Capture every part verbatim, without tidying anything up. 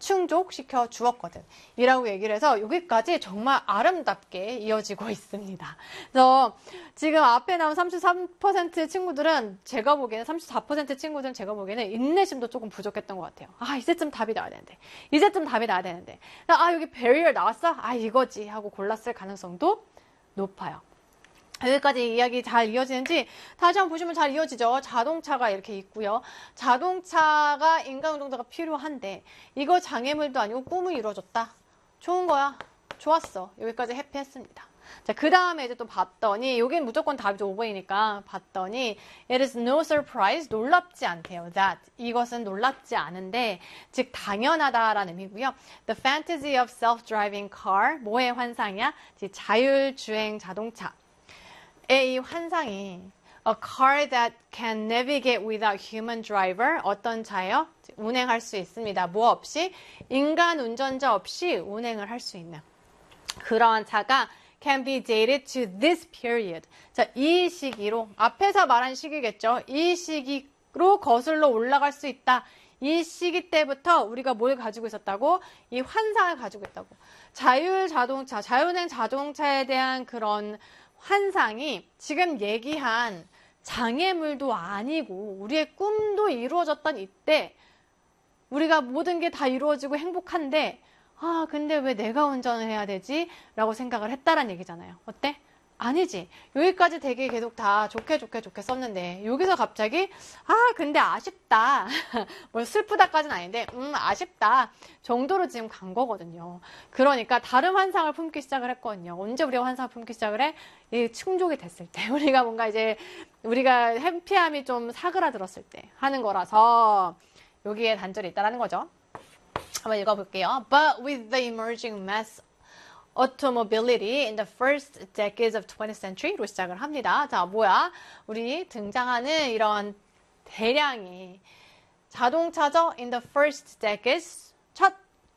충족시켜 주었거든. 이라고 얘기를 해서 여기까지 정말 아름답게 이어지고 있습니다. 그래서 지금 앞에 나온 삼십삼 퍼센트 친구들은 제가 보기에는 삼십사 퍼센트 친구들은 제가 보기에는 인내심도 조금 부족했던 것 같아요. 아, 이제쯤 답이 나와야 되는데. 이제쯤 답이 나와야 되는데. 아, 여기 barrier 나왔어? 아, 이거지 하고 골랐을 가능성도 높아요. 여기까지 이야기 잘 이어지는지 다시 한번 보시면 잘 이어지죠. 자동차가 이렇게 있고요. 자동차가 인간 운전자가 필요한데 이거 장애물도 아니고 꿈을 이루어줬다. 좋은 거야. 좋았어. 여기까지 해피했습니다. 자, 그 다음에 이제 또 봤더니 여긴 무조건 답이죠. 오 번이니까 봤더니 It is no surprise. 놀랍지 않대요. That. 이것은 놀랍지 않은데 즉 당연하다라는 의미고요. The fantasy of self-driving car. 뭐의 환상이야? 자율주행 자동차. 이 환상이 A car that can navigate without human driver. 어떤 차요? 운행할 수 있습니다. 뭐 없이? 인간 운전자 없이 운행을 할 수 있는 그러한 차가 can be dated to this period. 자, 이 시기로 앞에서 말한 시기겠죠. 이 시기로 거슬러 올라갈 수 있다. 이 시기 때부터 우리가 뭘 가지고 있었다고? 이 환상을 가지고 있다고. 자율 자동차, 자율운행 자동차에 대한 그런 환상이 지금 얘기한 장애물도 아니고 우리의 꿈도 이루어졌던 이때 우리가 모든 게 다 이루어지고 행복한데 아 근데 왜 내가 운전을 해야 되지? 라고 생각을 했다란 얘기잖아요. 어때? 아니지. 여기까지 되게 계속 다 좋게 좋게 좋게 썼는데 여기서 갑자기 아 근데 아쉽다. 뭐 슬프다까지는 아닌데 음 아쉽다 정도로 지금 간 거거든요. 그러니까 다른 환상을 품기 시작을 했거든요. 언제 우리가 환상을 품기 시작을 해? 이 충족이 됐을 때 우리가 뭔가 이제 우리가 해피함이 좀 사그라들었을 때 하는 거라서 여기에 단절이 있다라는 거죠. 한번 읽어볼게요. But with the emerging mass automobility in the first decades of twentieth century로 시작을 합니다. 자, 뭐야? 우리 등장하는 이런 대량의 자동차죠? In the first decades, 첫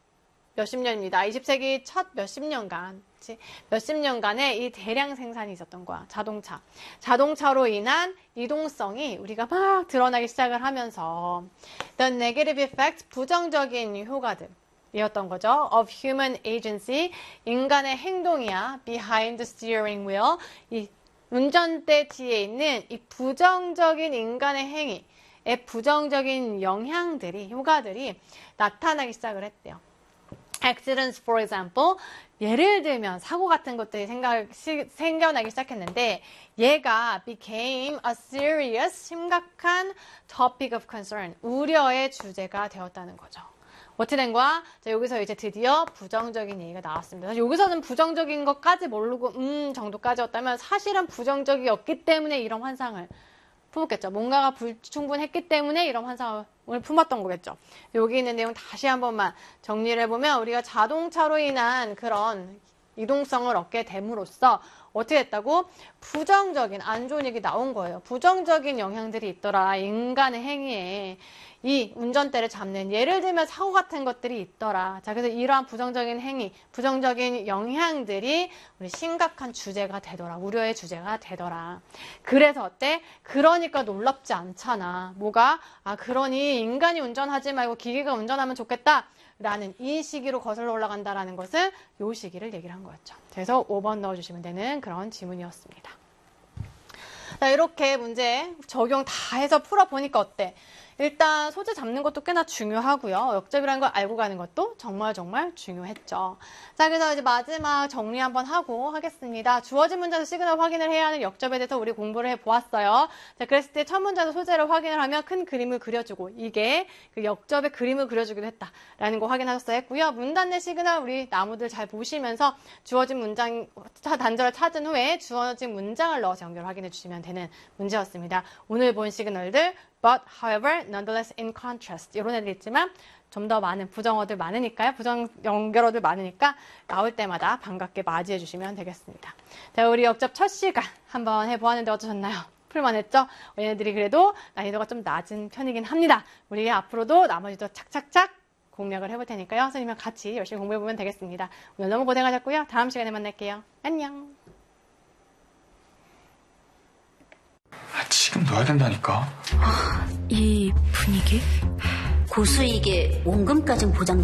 몇십 년입니다. 이십 세기 첫 몇십 년간, 몇십 년간의 이 대량 생산이 있었던 거야. 자동차. 자동차로 인한 이동성이 우리가 막 드러나기 시작을 하면서 the negative effect, 부정적인 효과들. 이었던 거죠. Of human agency, 인간의 행동이야. Behind the steering wheel, 이 운전대 뒤에 있는 이 부정적인 인간의 행위의 부정적인 영향들이, 효과들이 나타나기 시작을 했대요. Accidents, for example, 예를 들면 사고 같은 것들이 생각, 시, 생겨나기 시작했는데 얘가 became a serious, 심각한 topic of concern, 우려의 주제가 되었다는 거죠. 어떻게 된 거야? 자, 여기서 이제 드디어 부정적인 얘기가 나왔습니다. 사실 여기서는 부정적인 것까지 모르고 음 정도까지였다면 사실은 부정적이었기 때문에 이런 환상을 품었겠죠. 뭔가가 불충분했기 때문에 이런 환상을 품었던 거겠죠. 여기 있는 내용 다시 한 번만 정리를 해보면 우리가 자동차로 인한 그런 이동성을 얻게 됨으로써 어떻게 했다고? 부정적인 안 좋은 얘기 나온 거예요. 부정적인 영향들이 있더라. 인간의 행위에 이 운전대를 잡는 예를 들면 사고 같은 것들이 있더라. 자, 그래서 이러한 부정적인 행위, 부정적인 영향들이 우리 심각한 주제가 되더라. 우려의 주제가 되더라. 그래서 어때? 그러니까 놀랍지 않잖아. 뭐가? 아, 그러니 인간이 운전하지 말고 기계가 운전하면 좋겠다. 라는 이 시기로 거슬러 올라간다라는 것은 이 시기를 얘기를 한 거였죠. 그래서 오 번 넣어주시면 되는 그런 지문이었습니다. 자, 이렇게 문제 적용 다 해서 풀어보니까 어때? 일단 소재 잡는 것도 꽤나 중요하고요. 역접이라는 걸 알고 가는 것도 정말 정말 중요했죠. 자, 그래서 이제 마지막 정리 한번 하고 하겠습니다. 주어진 문제에서 시그널 확인을 해야 하는 역접에 대해서 우리 공부를 해보았어요. 자, 그랬을 때 첫 문제에서 소재를 확인을 하면 큰 그림을 그려주고 이게 그 역접의 그림을 그려주기도 했다라는 거 확인하셨어야 했고요. 문단 내 시그널 우리 나무들 잘 보시면서 주어진 문장 단절을 찾은 후에 주어진 문장을 넣어서 연결 확인해 주시면 되는 문제였습니다. 오늘 본 시그널들 but, however, nonetheless, in contrast 이런 애들 있지만 좀 더 많은 부정어들 많으니까요. 부정 연결어들 많으니까 나올 때마다 반갑게 맞이해 주시면 되겠습니다. 자, 우리 역접 첫 시간 한번 해보았는데 어떠셨나요? 풀만했죠? 얘네들이 그래도 난이도가 좀 낮은 편이긴 합니다. 우리 앞으로도 나머지도 착착착 공략을 해볼 테니까요. 선생님이랑 같이 열심히 공부해보면 되겠습니다. 오늘 너무 고생하셨고요. 다음 시간에 만날게요. 안녕. 아, 지금 넣어야 된다니까. 아, 이 분위기? 고수익의 원금까진 보장